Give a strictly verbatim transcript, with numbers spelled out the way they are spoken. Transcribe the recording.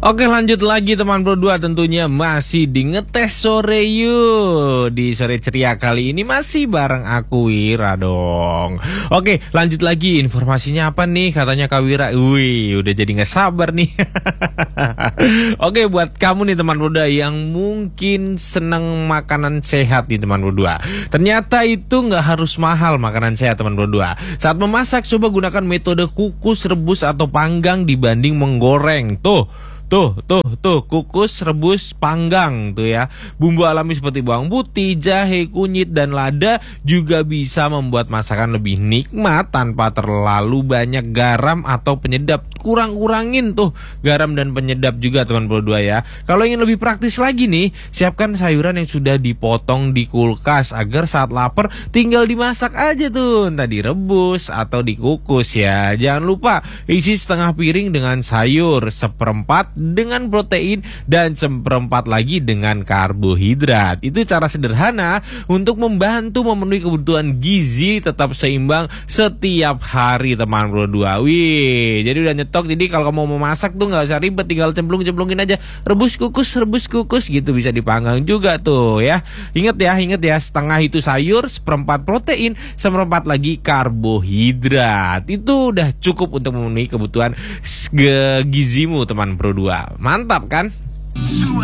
Oke, lanjut lagi teman Pro dua, tentunya masih di ngetes sore yuk. Di sore ceria kali ini masih bareng aku Wira dong. Oke, lanjut lagi, informasinya apa nih katanya Kak Wira? Wih, udah jadi gak sabar nih. Oke, buat kamu nih teman Pro dua yang mungkin seneng makanan sehat nih teman Pro dua, ternyata itu gak harus mahal makanan sehat teman Pro dua. Saat memasak, coba gunakan metode kukus, rebus, atau panggang dibanding menggoreng. Tuh Tuh, tuh, tuh, kukus, rebus, panggang tuh ya. Bumbu alami seperti bawang putih, jahe, kunyit, dan lada juga bisa membuat masakan lebih nikmat tanpa terlalu banyak garam atau penyedap. Kurang-kurangin tuh garam dan penyedap juga teman Pro dua ya. Kalau ingin lebih praktis lagi nih, siapkan sayuran yang sudah dipotong di kulkas agar saat lapar tinggal dimasak aja tuh, entah direbus atau dikukus ya. Jangan lupa isi setengah piring dengan sayur, seperempat dengan protein, dan seperempat lagi dengan karbohidrat. Itu cara sederhana untuk membantu memenuhi kebutuhan gizi tetap seimbang setiap hari teman Pro dua. Wih, jadi udah nyetok. Jadi kalau kamu mau masak tuh nggak usah ribet, tinggal cemplung-cemplungin aja, rebus kukus, rebus kukus gitu, bisa dipanggang juga tuh ya. Ingat ya, ingat ya, setengah itu sayur, seperempat protein, seperempat lagi karbohidrat. Itu udah cukup untuk memenuhi kebutuhan gizimu teman Pro dua. Mantap kan?